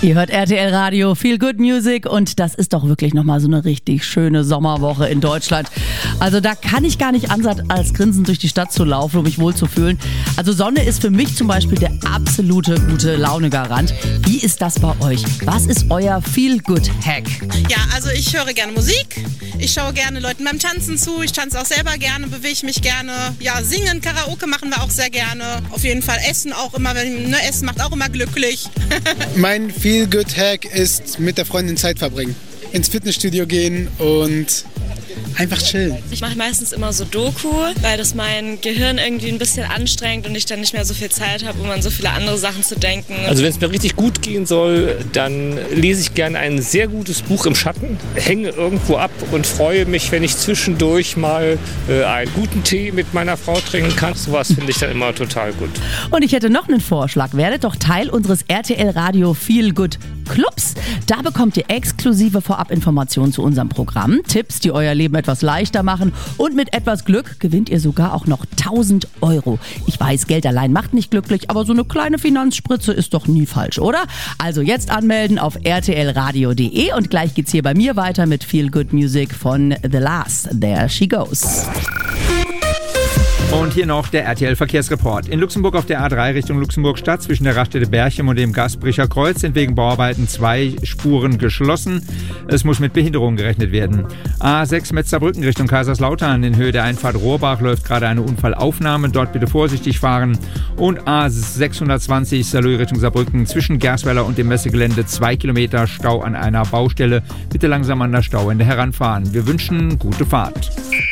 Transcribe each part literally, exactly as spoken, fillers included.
Ihr hört R T L Radio, Feel Good Music und das ist doch wirklich nochmal so eine richtig schöne Sommerwoche in Deutschland. Also da kann ich gar nicht ansatz, als grinsend durch die Stadt zu laufen, um mich wohlzufühlen. Also Sonne ist für mich zum Beispiel der absolute gute Laune-Garant. Wie ist das bei euch? Was ist euer Feel Good Hack? Ja, also ich höre gerne Musik, ich schaue gerne Leuten beim Tanzen zu, ich tanze auch selber gerne, bewege mich gerne. Ja, singen, Karaoke machen wir auch sehr gerne. Auf jeden Fall Essen auch immer, wenn, ne, Essen macht auch immer glücklich. Mein Feel-Good-Hack ist mit der Freundin Zeit verbringen. Ins Fitnessstudio gehen und einfach chillen. Ich mache meistens immer so Doku, weil das mein Gehirn irgendwie ein bisschen anstrengt und ich dann nicht mehr so viel Zeit habe, um an so viele andere Sachen zu denken. Also wenn es mir richtig gut gehen soll, dann lese ich gerne ein sehr gutes Buch im Schatten, hänge irgendwo ab und freue mich, wenn ich zwischendurch mal äh, einen guten Tee mit meiner Frau trinken kann. Sowas finde ich dann immer total gut. Und ich hätte noch einen Vorschlag. Werdet doch Teil unseres R T L Radio Feel Good Clubs. Da bekommt ihr exklusive Vorabinformationen zu unserem Programm, Tipps, die euer Leben etwas leichter machen und mit etwas Glück gewinnt ihr sogar auch noch tausend Euro. Ich weiß, Geld allein macht nicht glücklich, aber so eine kleine Finanzspritze ist doch nie falsch, oder? Also jetzt anmelden auf r t l radio punkt d e und gleich geht's hier bei mir weiter mit Feel Good Music von The Last. There She Goes. Und hier noch der R T L-Verkehrsreport. In Luxemburg auf der A drei Richtung Luxemburg-Stadt zwischen der Raststätte Berchem und dem Gasbricher Kreuz sind wegen Bauarbeiten zwei Spuren geschlossen. Es muss mit Behinderungen gerechnet werden. A sechs Metzerbrücken Richtung Kaiserslautern in Höhe der Einfahrt Rohrbach läuft gerade eine Unfallaufnahme. Dort bitte vorsichtig fahren. Und A sechshundertzwanzig Saarlouis Richtung Saarbrücken zwischen Gersweiler und dem Messegelände zwei Kilometer Stau an einer Baustelle. Bitte langsam an das Stauende heranfahren. Wir wünschen gute Fahrt.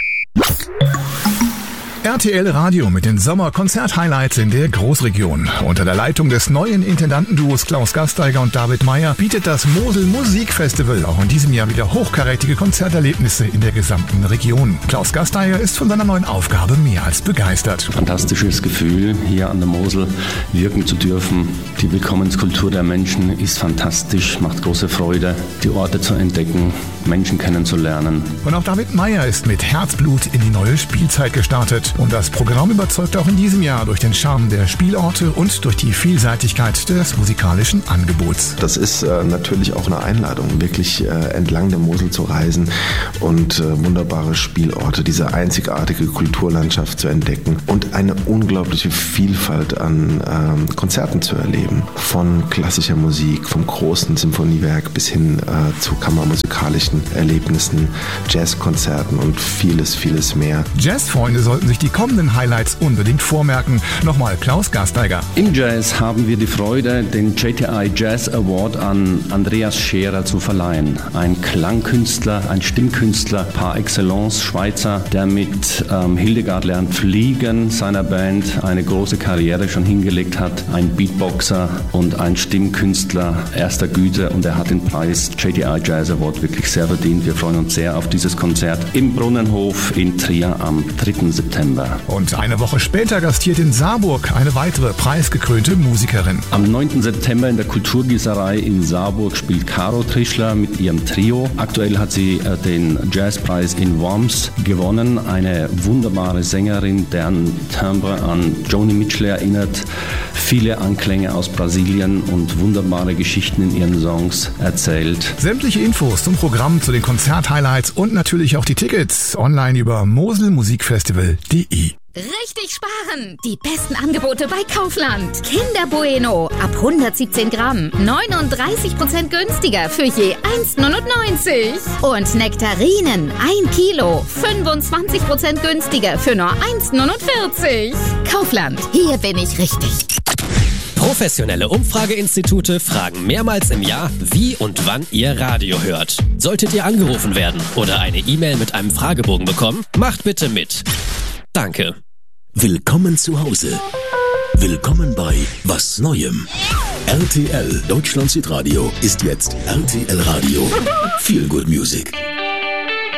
R T L Radio mit den Sommer-Konzert-Highlights in der Großregion. Unter der Leitung des neuen Intendantenduos Klaus Gasteiger und David Meyer bietet das Mosel Musikfestival auch in diesem Jahr wieder hochkarätige Konzerterlebnisse in der gesamten Region. Klaus Gasteiger ist von seiner neuen Aufgabe mehr als begeistert. Fantastisches Gefühl, hier an der Mosel wirken zu dürfen. Die Willkommenskultur der Menschen ist fantastisch, macht große Freude, die Orte zu entdecken, Menschen kennenzulernen. Und auch David Meyer ist mit Herzblut in die neue Spielzeit gestartet. Und das Programm überzeugt auch in diesem Jahr durch den Charme der Spielorte und durch die Vielseitigkeit des musikalischen Angebots. Das ist äh, natürlich auch eine Einladung, wirklich äh, entlang der Mosel zu reisen und äh, wunderbare Spielorte, diese einzigartige Kulturlandschaft zu entdecken und eine unglaubliche Vielfalt an äh, Konzerten zu erleben. Von klassischer Musik, vom großen Symphoniewerk bis hin äh, zu kammermusikalischen Erlebnissen, Jazzkonzerten und vieles, vieles mehr. Jazzfreunde sollten sich die kommenden Highlights unbedingt vormerken. Nochmal Klaus Gasteiger. Im Jazz haben wir die Freude, den J T I Jazz Award an Andreas Scherer zu verleihen. Ein Klangkünstler, ein Stimmkünstler par excellence, Schweizer, der mit ähm, Hildegard lernt fliegen, seiner Band, eine große Karriere schon hingelegt hat. Ein Beatboxer und ein Stimmkünstler erster Güte und er hat den Preis J T I Jazz Award wirklich sehr verdient. Wir freuen uns sehr auf dieses Konzert im Brunnenhof in Trier am dritten September. Und eine Woche später gastiert in Saarburg eine weitere preisgekrönte Musikerin. Am neunten September in der Kulturgießerei in Saarburg spielt Caro Trischler mit ihrem Trio. Aktuell hat sie äh, den Jazzpreis in Worms gewonnen. Eine wunderbare Sängerin, deren Timbre an Joni Mitchell erinnert. Viele Anklänge aus Brasilien und wunderbare Geschichten in ihren Songs erzählt. Sämtliche Infos zum Programm, zu den Konzert-Highlights und natürlich auch die Tickets online über moselmusikfestival punkt de. Richtig sparen! Die besten Angebote bei Kaufland. Kinder Bueno ab hundertsiebzehn Gramm. neununddreißig Prozent günstiger für je eins neunundneunzig. Und Nektarinen ein Kilo. fünfundzwanzig Prozent günstiger für nur eins neunundvierzig. Kaufland, hier bin ich richtig. Professionelle Umfrageinstitute fragen mehrmals im Jahr, wie und wann ihr Radio hört. Solltet ihr angerufen werden oder eine E-Mail mit einem Fragebogen bekommen, macht bitte mit. Danke. Willkommen zu Hause. Willkommen bei Was Neuem. R T L Deutschland Hitradio ist jetzt R T L Radio. Feel Good Music.